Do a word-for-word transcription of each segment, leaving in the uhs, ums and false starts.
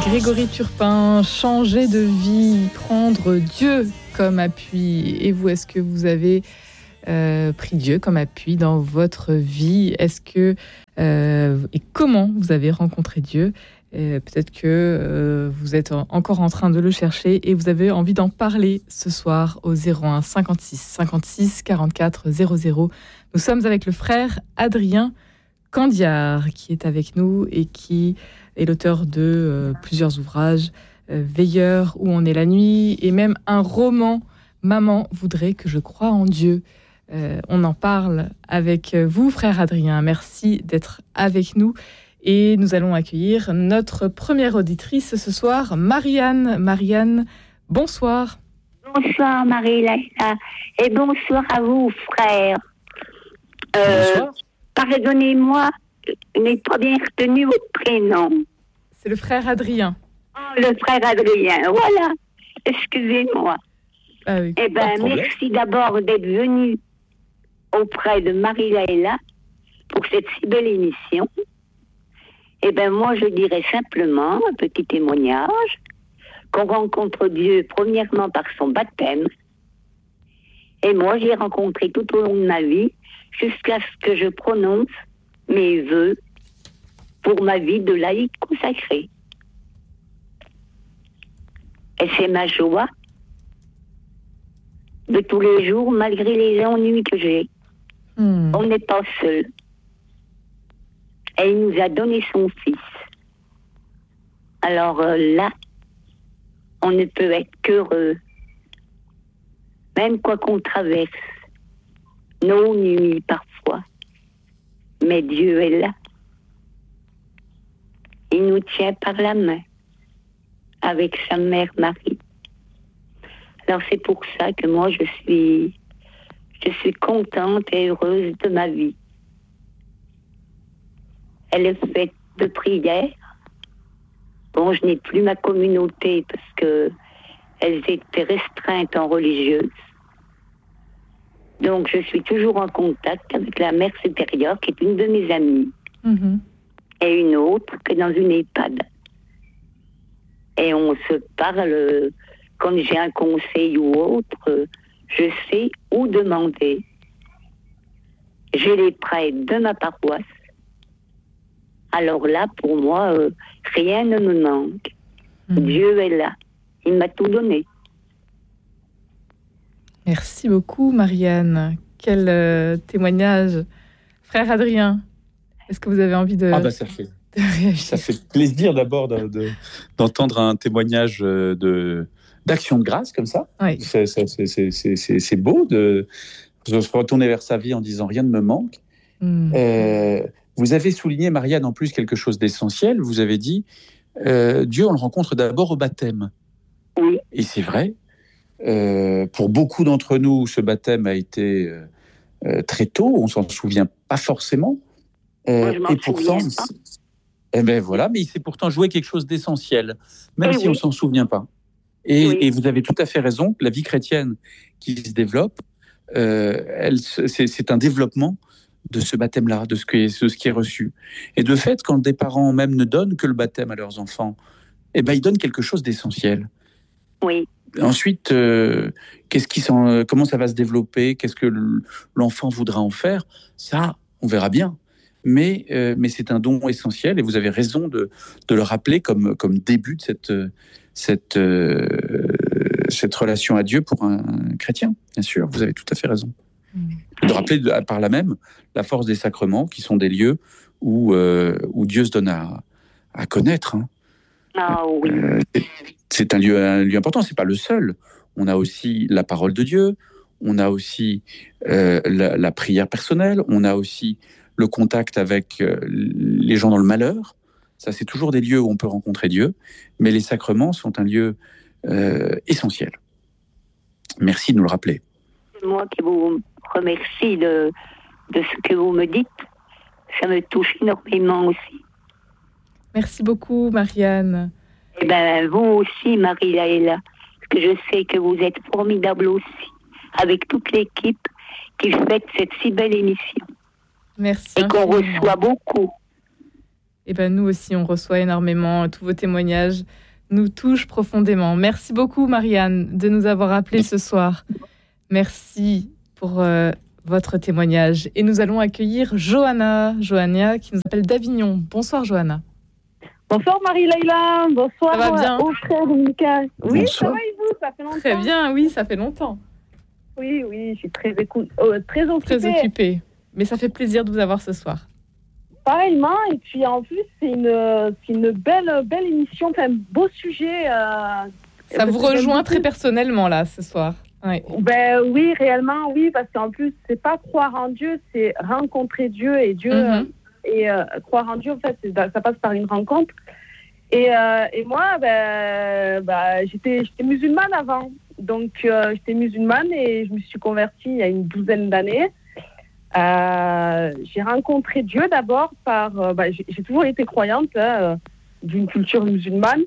Grégory Turpin, changer de vie, prendre Dieu comme appui. Et vous, est-ce que vous avez euh, pris Dieu comme appui dans votre vie ? Est-ce que euh, et comment vous avez rencontré Dieu ? euh, Peut-être que euh, vous êtes en, encore en train de le chercher et vous avez envie d'en parler ce soir au zéro un cinquante-six cinquante-six quarante-quatre zéro zéro. Nous sommes avec le frère Adrien Candiard qui est avec nous et qui est l'auteur de euh, plusieurs ouvrages, euh, Veilleur, Où on est la nuit, et même un roman, Maman voudrait que je croie en Dieu. Euh, on en parle avec vous, frère Adrien. Merci d'être avec nous. Et nous allons accueillir notre première auditrice ce soir, Marianne. Marianne, bonsoir. Bonsoir Marie-Laïla, et bonsoir à vous, frère. Euh, bonsoir. Pardonnez-moi, je n'ai pas bien retenu votre prénom. C'est le frère Adrien. Oh, le frère Adrien, voilà. Excusez-moi. Ah oui, eh bien, merci d'abord d'être venu auprès de Marie-Laïla pour cette si belle émission. Eh bien, moi, je dirais simplement un petit témoignage qu'on rencontre Dieu premièrement par son baptême. Et moi, j'ai rencontré tout au long de ma vie jusqu'à ce que je prononce mes vœux pour ma vie de laïque consacrée. Et c'est ma joie de tous les jours, malgré les ennuis que j'ai. Mmh. On n'est pas seul. Et il nous a donné son fils. Alors euh, là, on ne peut être qu'heureux. Même quoi qu'on traverse, nos nuits parfois. Mais Dieu est là. Il nous tient par la main, avec sa mère Marie. Alors c'est pour ça que moi je suis, je suis contente et heureuse de ma vie. Elle est faite de prières. Bon, je n'ai plus ma communauté parce que elles étaient restreintes en religieuse. Donc je suis toujours en contact avec la mère supérieure qui est une de mes amies. Mmh. Et une autre que dans une EHPAD. Et on se parle, quand j'ai un conseil ou autre, je sais où demander. J'ai les prêtres de ma paroisse. Alors là, pour moi, euh, rien ne me manque. Mmh. Dieu est là. Il m'a tout donné. Merci beaucoup, Marianne. Quel euh, témoignage. Frère Adrien, est-ce que vous avez envie de... Ah bah ça fait, ça fait plaisir d'abord de, de, d'entendre un témoignage de, d'action de grâce comme ça. Oui. C'est, c'est, c'est, c'est, c'est, c'est beau de se retourner vers sa vie en disant « rien ne me manque mmh. ». Euh, vous avez souligné, Marianne, en plus quelque chose d'essentiel. Vous avez dit euh, « Dieu, on le rencontre d'abord au baptême ». Oui. Et c'est vrai. Euh, pour beaucoup d'entre nous, ce baptême a été euh, très tôt. On s'en souvient pas forcément. Euh, Moi, je et pourtant, eh ben voilà, mais il s'est pourtant joué quelque chose d'essentiel, même et si oui. on s'en souvient pas. Et, oui. et vous avez tout à fait raison. La vie chrétienne qui se développe, euh, elle, c'est, c'est un développement de ce baptême-là, de ce qui est, de ce qui est reçu. Et de fait, quand des parents même ne donnent que le baptême à leurs enfants, eh ben ils donnent quelque chose d'essentiel. Oui. Ensuite, euh, qu'est-ce qui s'en, comment ça va se développer ? Qu'est-ce que l'enfant voudra en faire ? Ça, on verra bien. Mais, euh, mais c'est un don essentiel et vous avez raison de, de le rappeler comme, comme début de cette, cette, euh, cette relation à Dieu pour un, un chrétien, bien sûr. Vous avez tout à fait raison. Mmh. De rappeler de, par là même la force des sacrements qui sont des lieux où, euh, où Dieu se donne à, à connaître. Hein. Ah oui. Euh, c'est, c'est un lieu, un lieu important, c'est pas le seul. On a aussi la parole de Dieu, on a aussi euh, la, la prière personnelle, on a aussi le contact avec euh, les gens dans le malheur. Ça, c'est toujours des lieux où on peut rencontrer Dieu, mais les sacrements sont un lieu euh, essentiel. Merci de nous le rappeler. C'est moi qui vous remercie de, de ce que vous me dites. Ça me touche énormément aussi. Merci beaucoup, Marianne. Eh bien, vous aussi, Marie-Laïla, parce que je sais que vous êtes formidable aussi, avec toute l'équipe qui fait cette si belle émission. Merci. Et qu'on reçoit beaucoup. Et ben nous aussi, on reçoit énormément. Tous vos témoignages nous touchent profondément. Merci beaucoup, Marie-Anne, de nous avoir appelés ce soir. Merci pour euh, votre témoignage. Et nous allons accueillir Johanna, Johanna qui nous appelle d'Avignon. Bonsoir, Johanna. Bonsoir Marie-Laïla, bonsoir. Ça va bien au frère Dominicain. Oui, Bonsoir. ça va et vous? Ça fait longtemps. Très bien, oui, ça fait longtemps. Oui, oui, je suis très, écou... euh, très occupée. Très occupée. Mais ça fait plaisir de vous avoir ce soir. Pareillement, et puis en plus, c'est une, c'est une belle, belle émission, enfin, un beau sujet. Euh, ça vous rejoint très personnellement, là, ce soir. Ouais. Ben oui, réellement, oui, parce qu'en plus, c'est pas croire en Dieu, c'est rencontrer Dieu, et Dieu, mm-hmm. euh, et euh, croire en Dieu, en fait, ça passe par une rencontre. Et, euh, et moi, ben, ben, j'étais, j'étais musulmane avant. Donc, euh, j'étais musulmane et je me suis convertie il y a une douzaine d'années. Euh, j'ai rencontré Dieu d'abord par... Euh, ben, j'ai, j'ai toujours été croyante hein, d'une culture musulmane.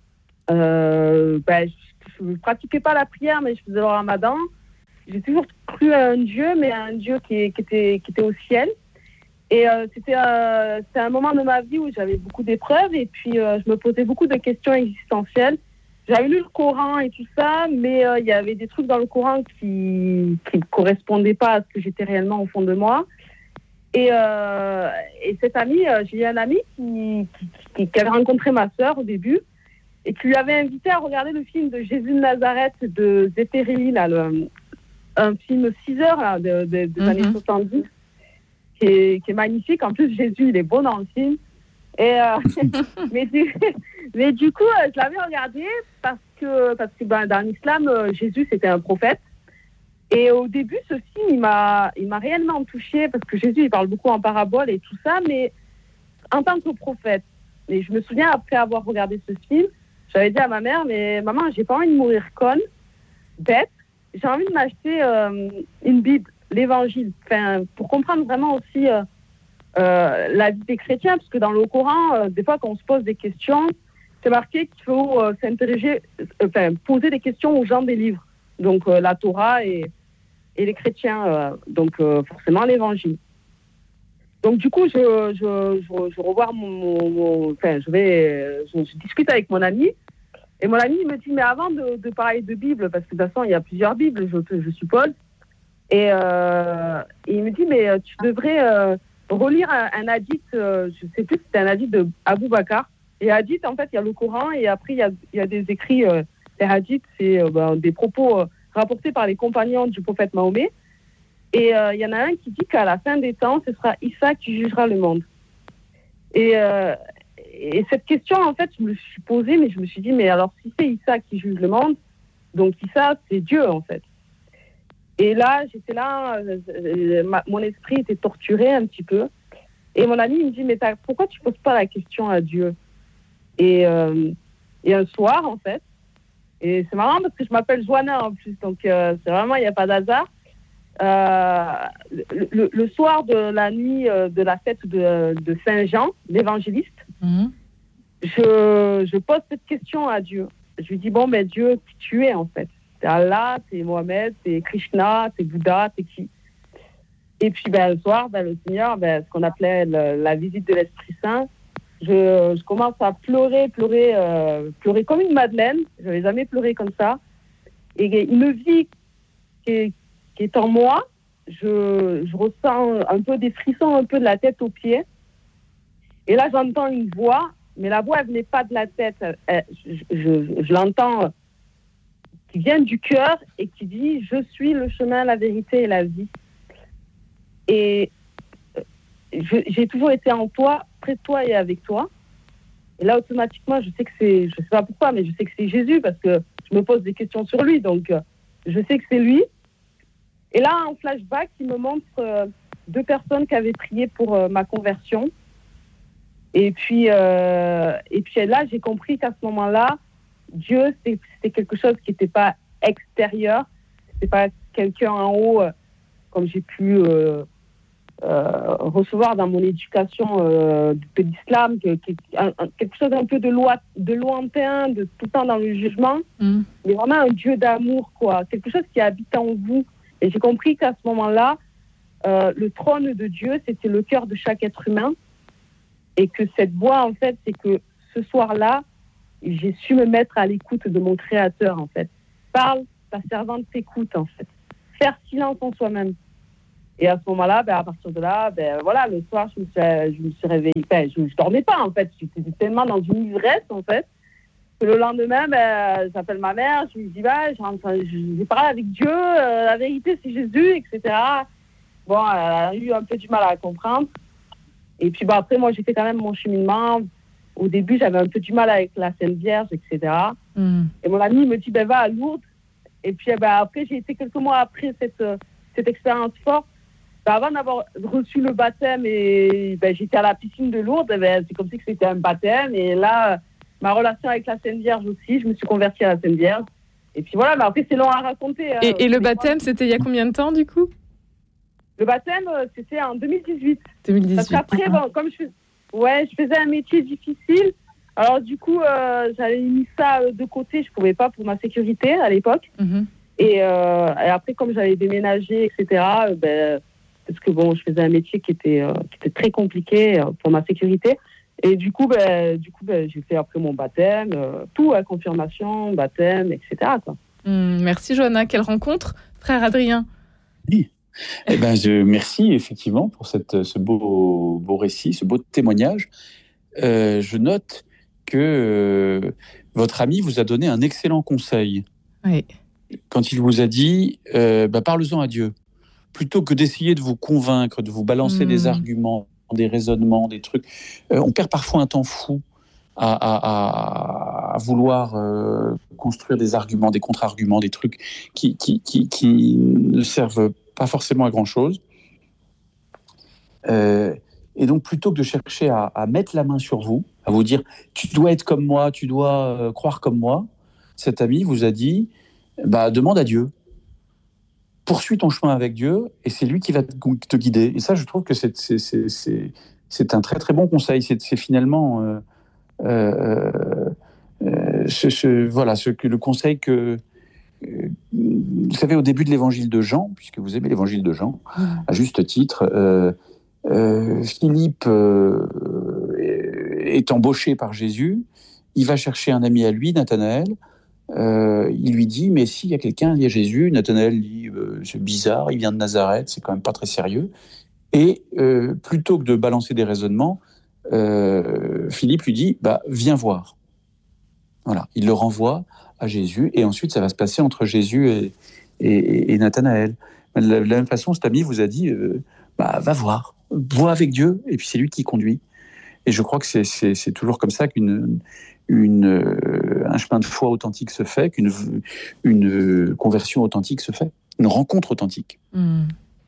Euh, ben, je ne pratiquais pas la prière, mais je faisais le ramadan. J'ai toujours cru à un Dieu, mais à un Dieu qui, qui, était, qui était au ciel. Et euh, c'était, euh, c'était un moment de ma vie où j'avais beaucoup d'épreuves et puis euh, je me posais beaucoup de questions existentielles. J'avais lu le Coran et tout ça, mais euh, il y avait des trucs dans le Coran qui ne correspondaient pas à ce que j'étais réellement au fond de moi. Et, euh, et cette amie, euh, j'ai eu un ami qui, qui, qui avait rencontré ma sœur au début et qui lui avait invité à regarder le film de Jésus de Nazareth de Zéphérie, là, le, un film six heures là, de, de, des mm-hmm. années soixante-dix, qui est, qui est magnifique. En plus, Jésus, il est beau dans le film. Et euh, mais, du, mais du coup, euh, je l'avais regardé parce que, parce que ben, dans l'islam, euh, Jésus, c'était un prophète. Et au début, ce film, il m'a, il m'a réellement touchée parce que Jésus, il parle beaucoup en parabole et tout ça, mais en tant que prophète. Et je me souviens, après avoir regardé ce film, j'avais dit à ma mère, mais maman, j'ai pas envie de mourir conne, bête. J'ai envie de m'acheter euh, une Bible, l'Évangile, enfin, pour comprendre vraiment aussi... Euh, Euh, la vie des chrétiens, parce que dans le Coran, euh, des fois, quand on se pose des questions, c'est marqué qu'il faut euh, s'interroger, euh, enfin, poser des questions aux gens des livres. Donc, euh, la Torah et, et les chrétiens, euh, donc euh, forcément l'Évangile. Donc, du coup, je, je, je, je revois mon, mon, mon, enfin, je vais, je, je discute avec mon ami, et mon ami me dit, mais avant de, de parler de Bible, parce que de toute façon, il y a plusieurs Bibles, je, je suppose, et, euh, et il me dit, mais tu devrais euh, relire un, un hadith, euh, je ne sais plus si c'était un hadith de Abou Bakar. Et hadith, en fait, il y a le Coran et après, il y a, il y a des écrits. Euh, les hadiths, c'est euh, ben, des propos euh, rapportés par les compagnons du prophète Mahomet. Et euh, il y en a un qui dit qu'à la fin des temps, ce sera Issa qui jugera le monde. Et, euh, et cette question, en fait, je me suis posée, mais je me suis dit, mais alors, si c'est Issa qui juge le monde, donc Issa, c'est Dieu, en fait. Et là, j'étais là, euh, ma, mon esprit était torturé un petit peu. Et mon ami il me dit, mais pourquoi tu ne poses pas la question à Dieu ? et, euh, et un soir, en fait, et c'est marrant parce que je m'appelle Johanna en plus, donc euh, c'est vraiment, il n'y a pas d'hasard. Euh, le, le, le soir de la nuit euh, de la fête de, de Saint-Jean, l'évangéliste, mmh. je, je pose cette question à Dieu. Je lui dis, bon, ben Dieu, qui tu es en fait ? C'est Allah, c'est Mohamed, c'est Krishna, c'est Bouddha, c'est qui ? Et puis ben, le soir, ben, le Seigneur, ben, ce qu'on appelait le, la visite de l'Esprit Saint, je, je commence à pleurer, pleurer, euh, pleurer comme une madeleine. Je n'avais jamais pleuré comme ça. Et une vie qui est, qui est en moi, je, je ressens un peu des frissons, un peu de la tête aux pieds. Et là, j'entends une voix, mais la voix, elle ne venait pas de la tête. Elle, je, je, je l'entends qui vient du cœur et qui dit « Je suis le chemin, la vérité et la vie ». Et je, j'ai toujours été en toi, près de toi et avec toi. Et là, automatiquement, je sais que c'est, je sais pas pourquoi, mais je sais que c'est Jésus parce que je me pose des questions sur lui, donc je sais que c'est lui. Et là, en flashback, il me montre euh, deux personnes qui avaient prié pour euh, ma conversion. Et puis, euh, et puis là, j'ai compris qu'à ce moment-là, Dieu, c'était, c'était quelque chose qui n'était pas extérieur, c'était pas quelqu'un en haut, euh, comme j'ai pu euh, euh, recevoir dans mon éducation euh, de l'islam, que, que, un, un, quelque chose un peu de, loi, de lointain, de tout le temps dans le jugement, mm. mais vraiment un Dieu d'amour, quoi, quelque chose qui habite en vous. Et j'ai compris qu'à ce moment-là, euh, le trône de Dieu, c'était le cœur de chaque être humain. Et que cette voix, en fait, c'est que ce soir-là, j'ai su me mettre à l'écoute de mon Créateur, en fait. Parle, ta servante t'écoute, en fait. Faire silence en soi-même. Et à ce moment-là, ben, à partir de là, ben, voilà, le soir, je me suis, je me suis réveillée. Ben, je ne dormais pas, en fait. J'étais tellement dans une ivresse, en fait, que le lendemain, ben, j'appelle ma mère, je lui dis, bah, j'ai parlé avec Dieu, euh, la vérité, c'est Jésus, et cetera. Bon, elle a eu un peu du mal à comprendre. Et puis, ben, après, moi, j'ai fait quand même mon cheminement. Au début, j'avais un peu du mal avec la Sainte Vierge, et cetera. Mm. Et mon ami me dit, ben, va à Lourdes. Et puis, ben, après, j'ai été quelques mois après cette, cette expérience forte. Ben, avant d'avoir reçu le baptême, et ben, j'étais à la piscine de Lourdes, ben, c'est comme si c'était un baptême. Et là, ma relation avec la Sainte Vierge aussi, je me suis convertie à la Sainte Vierge. Et puis voilà, ben, après, c'est long à raconter. Hein. Et, et le baptême, c'était il y a combien de temps, du coup ? Le baptême, c'était en deux mille dix-huit. deux mille dix-huit. Parce qu'après, bon, comme je, ouais, je faisais un métier difficile, alors du coup, euh, j'avais mis ça de côté. Je ne pouvais pas pour ma sécurité à l'époque. Mm-hmm. Et, euh, et après, comme j'avais déménagé, et cetera, euh, ben, parce que bon, je faisais un métier qui était, euh, qui était très compliqué euh, pour ma sécurité. Et du coup, ben, du coup ben, j'ai fait après mon baptême, euh, tout, hein, confirmation, baptême, et cetera, quoi. Mmh, merci, Johanna. Quelle rencontre, frère Adrien ? Oui. Eh ben, je merci effectivement pour cette, ce beau, beau récit, ce beau témoignage. Euh, je note que euh, votre ami vous a donné un excellent conseil. Oui. Quand il vous a dit, euh, bah, parle-en à Dieu. Plutôt que d'essayer de vous convaincre, de vous balancer mmh. des arguments, des raisonnements, des trucs. Euh, on perd parfois un temps fou à, à, à vouloir euh, construire des arguments, des contre-arguments, des trucs qui, qui, qui, qui ne servent pas forcément à grand-chose. Euh, et donc, plutôt que de chercher à, à mettre la main sur vous, à vous dire « tu dois être comme moi, tu dois euh, croire comme moi », cet ami vous a dit bah, « demande à Dieu, poursuis ton chemin avec Dieu et c'est lui qui va te guider ». Et ça, je trouve que c'est, c'est, c'est, c'est, c'est un très très bon conseil. C'est, c'est finalement euh, euh, euh, ce, ce, voilà, ce, le conseil que... Vous savez, au début de l'évangile de Jean, puisque vous aimez l'évangile de Jean, mmh. à juste titre, euh, euh, Philippe euh, est embauché par Jésus, il va chercher un ami à lui, Nathanaël, euh, il lui dit, mais s'il y a quelqu'un, il y a Jésus. Nathanaël dit, euh, c'est bizarre, il vient de Nazareth, c'est quand même pas très sérieux. Et euh, plutôt que de balancer des raisonnements, euh, Philippe lui dit, bah, viens voir. Voilà, il le renvoie à Jésus, et ensuite ça va se passer entre Jésus et, et, et Nathanaël. De la, de la même façon, cet ami vous a dit, euh, bah, va voir, vois avec Dieu, et puis c'est lui qui conduit. Et je crois que c'est, c'est, c'est toujours comme ça qu'une une, euh, un chemin de foi authentique se fait, qu'une une conversion authentique se fait, une rencontre authentique. Mmh.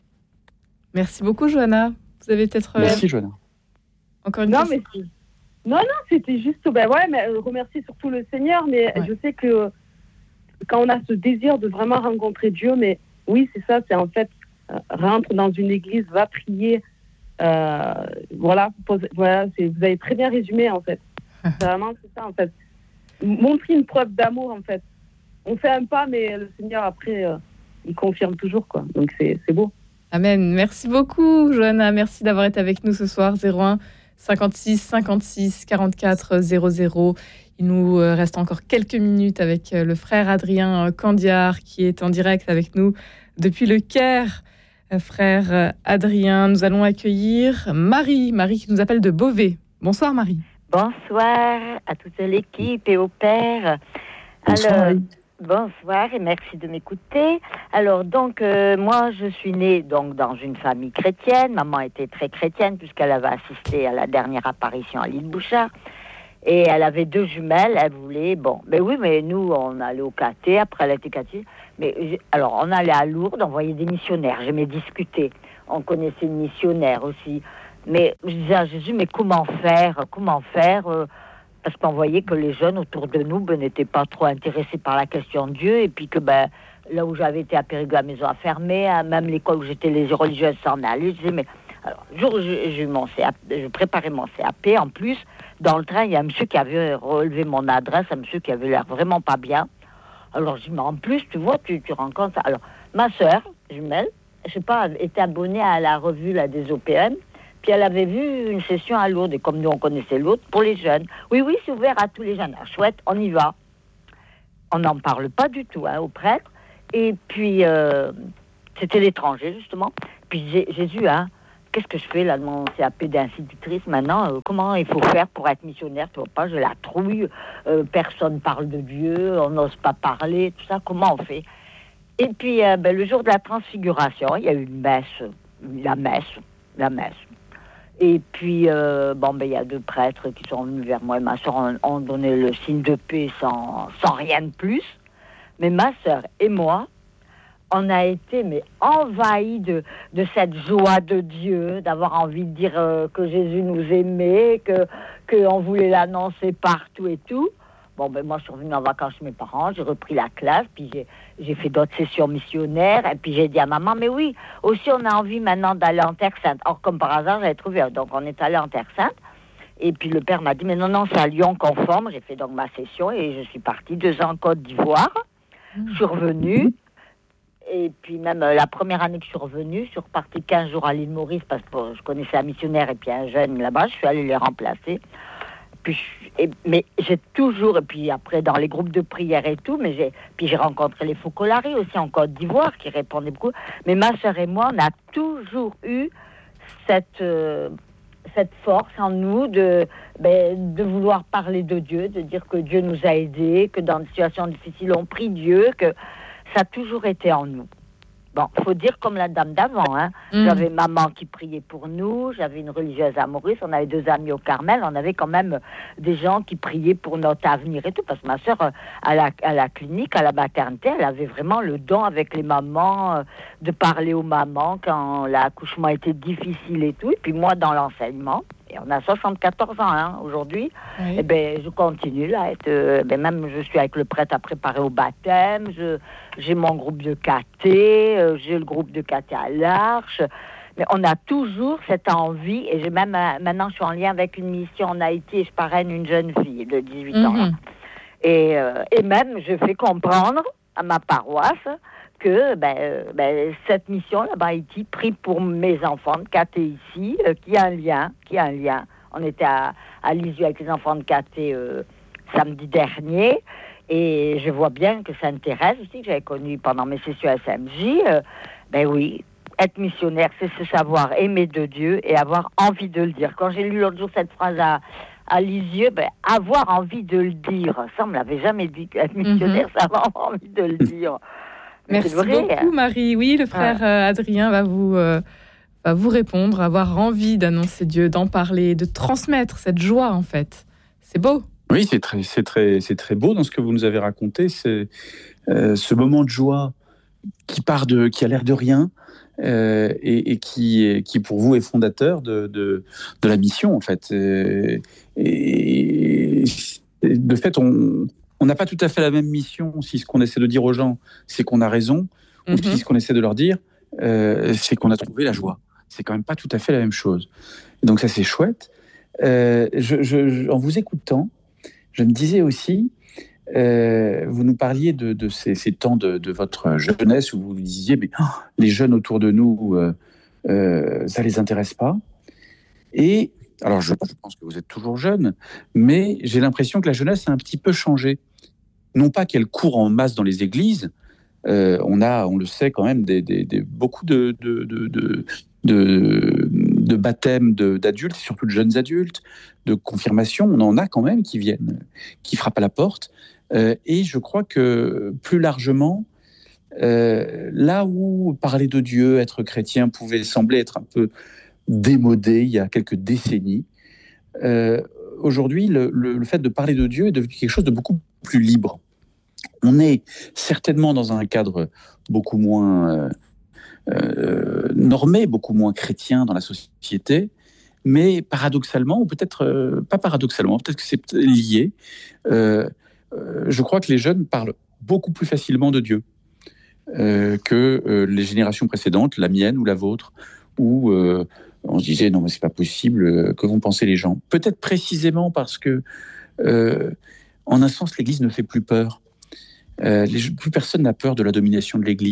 Merci beaucoup, Johanna. Vous avez peut-être... Merci, Johanna. Encore une non, question. Mais non, non, c'était juste... Ben ouais, mais remercier surtout le Seigneur, mais ouais. Je sais que quand on a ce désir de vraiment rencontrer Dieu, mais oui, c'est ça, c'est en fait, euh, rentre dans une église, va prier, euh, voilà, pose, voilà c'est, vous avez très bien résumé, en fait. C'est vraiment c'est ça, en fait. Montrer une preuve d'amour, en fait. On fait un pas, mais le Seigneur, après, euh, il confirme toujours, quoi. Donc, c'est, c'est beau. Amen. Merci beaucoup, Johanna. Merci d'avoir été avec nous ce soir. zéro un cinquante-six cinquante-six quarante-quatre zéro zéro. Il nous reste encore quelques minutes avec le frère Adrien Candiard qui est en direct avec nous depuis le Caire. Frère Adrien, nous allons accueillir Marie. Marie qui nous appelle de Beauvais. Bonsoir, Marie. Bonsoir à toute l'équipe et au père. Bonsoir, Alors, Marie. Bonsoir et merci de m'écouter. Alors donc euh, moi je suis née donc dans une famille chrétienne. Maman était très chrétienne puisqu'elle avait assisté à la dernière apparition à l'île Bouchard et elle avait deux jumelles. Elle voulait bon, mais oui, mais nous on allait au caté. Après elle était caté. Mais alors on allait à Lourdes, on voyait des missionnaires. J'aimais discuter. On connaissait une missionnaire aussi. Mais je disais à Jésus, mais comment faire, comment faire euh, parce qu'on voyait que les jeunes autour de nous ben, n'étaient pas trop intéressés par la question de Dieu, et puis que ben, là où j'avais été à Périgueux, la maison a fermé, hein, même l'école où j'étais, les religieuses s'en allaient. Je disais, mais alors, le jour où je, je, mon C A P, je préparais mon C A P, en plus, dans le train, il y a un monsieur qui avait relevé mon adresse, un monsieur qui avait l'air vraiment pas bien. Alors, je dis, mais en plus, tu vois, tu, tu rencontres... Alors, ma sœur jumelle, je sais pas, était abonnée à la revue là, des O P M, Puis elle avait vu une session à Lourdes, et comme nous on connaissait Lourdes, pour les jeunes. Oui, oui, c'est ouvert à tous les jeunes. Ah, chouette, on y va. On n'en parle pas du tout hein, aux prêtres. Et puis, euh, c'était l'étranger, justement. Puis Jésus, hein, qu'est-ce que je fais là de mon C A P d'institutrice maintenant euh, comment il faut faire pour être missionnaire? Tu vois pas, j'ai la trouille, euh, personne parle de Dieu, on n'ose pas parler, tout ça, comment on fait? Et puis, euh, ben, le jour de la transfiguration, il y a eu une messe, la messe, la messe. Et puis, euh, bon, ben, il y a deux prêtres qui sont venus vers moi et ma soeur ont, ont donné le signe de paix sans, sans rien de plus. Mais ma soeur et moi, on a été mais envahis de, de cette joie de Dieu, d'avoir envie de dire euh, que Jésus nous aimait, que qu'on voulait l'annoncer partout et tout. Bon, ben moi, je suis revenue en vacances chez mes parents, j'ai repris la classe, puis j'ai, j'ai fait d'autres sessions missionnaires, et puis j'ai dit à maman, mais oui, aussi on a envie maintenant d'aller en Terre Sainte. Or, comme par hasard, j'avais trouvé, donc on est allé en Terre Sainte, et puis le père m'a dit, mais non, non, c'est à Lyon qu'on forme. J'ai fait donc ma session, et je suis partie deux ans en Côte d'Ivoire, je suis revenue, et puis même euh, la première année que je suis revenue, je suis repartie quinze jours à l'île Maurice, parce que euh, je connaissais un missionnaire, et puis un jeune là-bas, je suis allée les remplacer. Puis, et, mais j'ai toujours, et puis après dans les groupes de prière et tout, mais j'ai, puis j'ai rencontré les Focolari aussi en Côte d'Ivoire qui répondaient beaucoup. Mais ma sœur et moi, on a toujours eu cette, euh, cette force en nous de, ben, de vouloir parler de Dieu, de dire que Dieu nous a aidés, que dans des situations difficiles on prie Dieu, que ça a toujours été en nous. Bon, faut dire comme la dame d'avant, hein. Mmh. J'avais maman qui priait pour nous, j'avais une religieuse à Maurice, on avait deux amis au Carmel, on avait quand même des gens qui priaient pour notre avenir et tout, parce que ma sœur, à la, à la clinique, à la maternité, elle avait vraiment le don avec les mamans, euh, de parler aux mamans quand l'accouchement était difficile et tout, et puis moi dans l'enseignement, et on a soixante-quatorze ans hein, aujourd'hui, oui. Et ben je continue là, être, euh, ben même je suis avec le prêtre à préparer au baptême, je, j'ai mon groupe de caté, euh, j'ai le groupe de caté à l'Arche, mais on a toujours cette envie, et j'ai même euh, maintenant je suis en lien avec une mission en Haïti et je parraine une jeune fille de dix-huit mm-hmm. ans là. Et, euh, et même je fais comprendre à ma paroisse que ben, euh, ben, cette mission là-bas, Haïti, prie pour mes enfants de caté ici, euh, qui a un lien, qui a un lien. On était à, à Lisieux avec les enfants de caté euh, samedi dernier, et je vois bien que Sainte-Thérèse aussi, que j'avais connue pendant mes sessions S M J, euh, ben oui, être missionnaire, c'est se savoir aimer de Dieu et avoir envie de le dire. Quand j'ai lu l'autre jour cette phrase à, à Lisieux, ben, avoir envie de le dire, ça on me l'avait jamais dit, être missionnaire, mm-hmm. c'est avoir envie de le dire. Merci beaucoup, Marie. Oui, le frère ah. Adrien va vous, euh, va vous répondre, avoir envie d'annoncer Dieu, d'en parler, de transmettre cette joie, en fait. C'est beau. Oui, c'est très, c'est très, c'est très beau dans ce que vous nous avez raconté. C'est euh, ce moment de joie qui part de, qui a l'air de rien euh, et, et qui, qui, pour vous, est fondateur de, de, de la mission, en fait. Et, et, et de fait, on... On n'a pas tout à fait la même mission si ce qu'on essaie de dire aux gens, c'est qu'on a raison, mm-hmm. ou si ce qu'on essaie de leur dire, euh, c'est qu'on a trouvé la joie. C'est quand même pas tout à fait la même chose. Donc ça, c'est chouette. Euh, je, je, je, en vous écoutant, je me disais aussi, euh, vous nous parliez de, de ces, ces temps de, de votre jeunesse où vous vous disiez, mais oh, les jeunes autour de nous, euh, euh, ça les intéresse pas. Et alors, je, je pense que vous êtes toujours jeune, mais j'ai l'impression que la jeunesse a un petit peu changé. Non pas qu'elle court en masse dans les églises, euh, on a, on le sait quand même, des, des, des, beaucoup de, de, de, de, de, de baptêmes de, d'adultes, surtout de jeunes adultes, de confirmations, on en a quand même qui viennent, qui frappent à la porte. Euh, et je crois que plus largement, euh, là où parler de Dieu, être chrétien, pouvait sembler être un peu démodé il y a quelques décennies. Euh, aujourd'hui, le, le, le fait de parler de Dieu est devenu quelque chose de beaucoup plus libre. On est certainement dans un cadre beaucoup moins euh, euh, normé, beaucoup moins chrétien dans la société, mais paradoxalement, ou peut-être euh, pas paradoxalement, peut-être que c'est lié, euh, euh, je crois que les jeunes parlent beaucoup plus facilement de Dieu euh, que euh, les générations précédentes, la mienne ou la vôtre, où euh, on se disait non mais c'est pas possible, que vont penser les gens. Peut-être précisément parce que, euh, en un sens, l'Église ne fait plus peur. Euh, les, plus personne n'a peur de la domination de l'Église.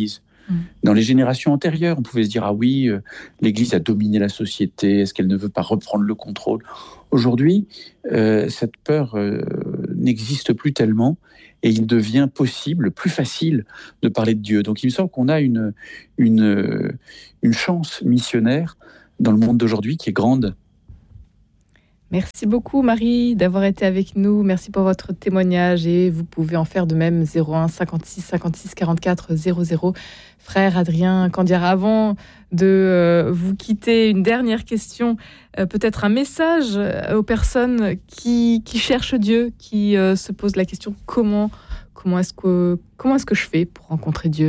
Mmh. Dans les générations antérieures, on pouvait se dire « Ah oui, euh, l'Église a dominé la société, est-ce qu'elle ne veut pas reprendre le contrôle ?» Aujourd'hui, euh, cette peur euh, n'existe plus tellement et il devient possible, plus facile de parler de Dieu. Donc il me semble qu'on a une, une, une chance missionnaire dans le monde d'aujourd'hui qui est grande. Merci beaucoup Marie d'avoir été avec nous. Merci pour votre témoignage et vous pouvez en faire de même. Zéro un cinquante-six cinquante-six quarante-quatre zéro zéro. Frère Adrien Candiar, avant de euh, vous quitter, une dernière question, euh, peut-être un message aux personnes qui, qui cherchent Dieu, qui euh, se posent la question comment, comment, est-ce que, comment est-ce que je fais pour rencontrer Dieu ?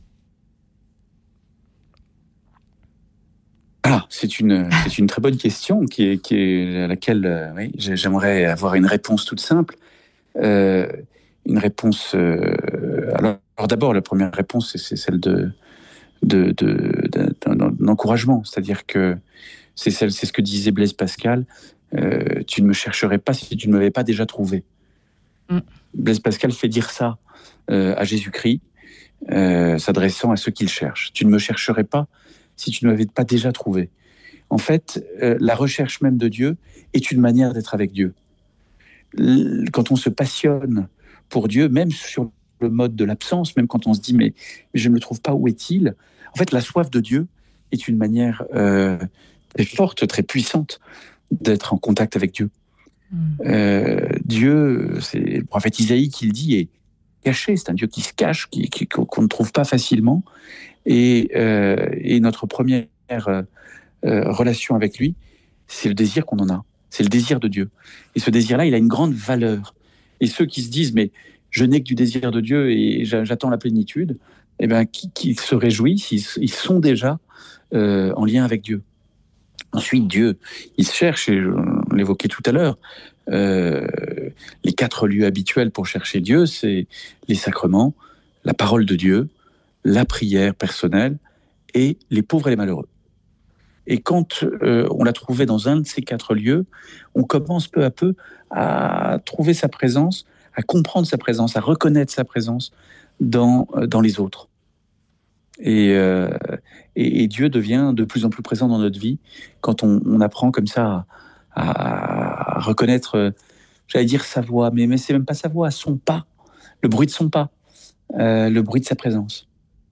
Ah, c'est une, c'est une très bonne question qui est, qui est à laquelle euh, oui, j'aimerais avoir une réponse toute simple. Euh, une réponse. Euh, alors, alors, d'abord, la première réponse, c'est, c'est celle de, de, de, de, d'encouragement. C'est-à-dire que c'est, celle, c'est ce que disait Blaise Pascal euh, tu ne me chercherais pas si tu ne m'avais pas déjà trouvé. Mm. Blaise Pascal fait dire ça euh, à Jésus-Christ, euh, s'adressant à ceux qui le cherchent. Tu ne me chercherais pas si tu ne m'avais pas déjà trouvé. En fait, euh, la recherche même de Dieu est une manière d'être avec Dieu. L- quand on se passionne pour Dieu, même sur le mode de l'absence, même quand on se dit mais, mais je ne le trouve pas, où est-il ? En fait, la soif de Dieu est une manière euh, très forte, très puissante d'être en contact avec Dieu. Mmh. Euh, Dieu, c'est le prophète Isaïe qui le dit, est caché, c'est un Dieu qui se cache, qui, qui, qu'on ne trouve pas facilement. Et, euh, et notre première euh, euh, relation avec lui, c'est le désir qu'on en a. C'est le désir de Dieu. Et ce désir-là, il a une grande valeur. Et ceux qui se disent, mais je n'ai que du désir de Dieu et j'attends la plénitude, eh ben, qui, qui se réjouissent, ils, ils sont déjà euh, en lien avec Dieu. Ensuite, Dieu, il se cherche, et on l'évoquait tout à l'heure, euh, les quatre lieux habituels pour chercher Dieu, c'est les sacrements, la parole de Dieu, la prière personnelle et les pauvres et les malheureux. Et quand euh, on l'a trouvé dans un de ces quatre lieux, on commence peu à peu à trouver sa présence, à comprendre sa présence, à reconnaître sa présence dans, dans les autres. Et, euh, et, et Dieu devient de plus en plus présent dans notre vie quand on, on apprend comme ça à, à reconnaître, j'allais dire sa voix, mais, mais c'est même pas sa voix, son pas, le bruit de son pas, euh, le bruit de sa présence.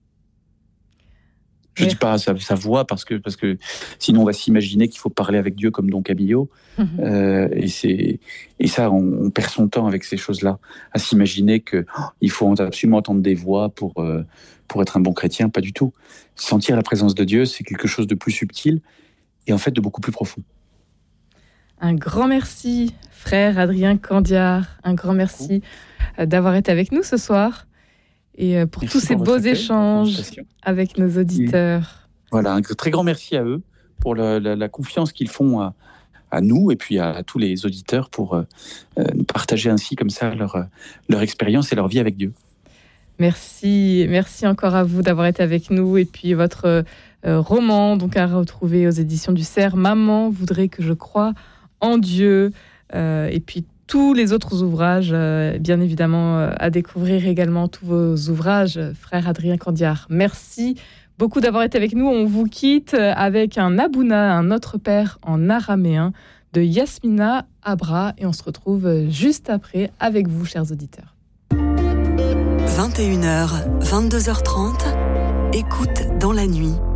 Je ne dis pas sa, sa voix parce que, parce que sinon on va s'imaginer qu'il faut parler avec Dieu comme Don Camillo. Mmh. Euh, et, c'est, et ça, on, on perd son temps avec ces choses-là, à s'imaginer qu'il oh, faut absolument entendre des voix pour, euh, pour être un bon chrétien. Pas du tout. Sentir la présence de Dieu, c'est quelque chose de plus subtil et en fait de beaucoup plus profond. Un grand merci, frère Adrien Candiar. Un grand merci d'avoir été avec nous ce soir. Et pour merci tous ces beaux échanges avec nos auditeurs. Et voilà, un très grand merci à eux pour la, la, la confiance qu'ils font à, à nous et puis à, à tous les auditeurs pour euh, partager ainsi comme ça leur, leur expérience et leur vie avec Dieu. Merci, merci encore à vous d'avoir été avec nous. Et puis votre euh, roman, donc à retrouver aux éditions du Cerf, Maman voudrait que je croie en Dieu. Euh, et puis tous les autres ouvrages, euh, bien évidemment, euh, à découvrir également tous vos ouvrages, frère Adrien Candiar. Merci beaucoup d'avoir été avec nous. On vous quitte avec un Abouna, un Notre Père en araméen de Yasmina Abra. Et on se retrouve juste après avec vous, chers auditeurs. vingt et une heures, vingt-deux heures trente, écoute dans la nuit.